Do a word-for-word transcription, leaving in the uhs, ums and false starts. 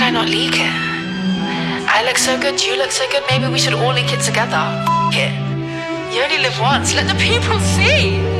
I not leak it? I look so good, you look so good, maybe we should all leak it together. F it. You only live once, let the people see.